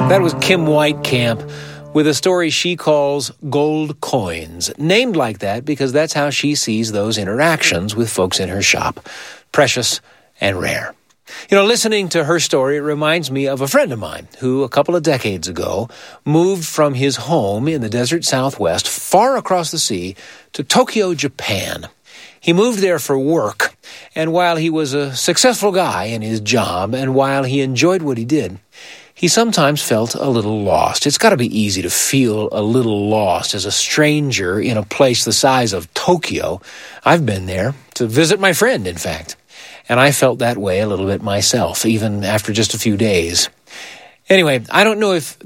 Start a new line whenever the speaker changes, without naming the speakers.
That was Kim Whitecamp with a story she calls Gold Coins, named like that because that's how she sees those interactions with folks in her shop, precious and rare. You know, listening to her story, it reminds me of a friend of mine who, a couple of decades ago, moved from his home in the desert Southwest, far across the sea, to Tokyo, Japan. He moved there for work, and while he was a successful guy in his job, and while he enjoyed what he did, he sometimes felt a little lost. It's got to be easy to feel a little lost as a stranger in a place the size of Tokyo. I've been there to visit my friend, in fact, and I felt that way a little bit myself, even after just a few days. Anyway, I don't know if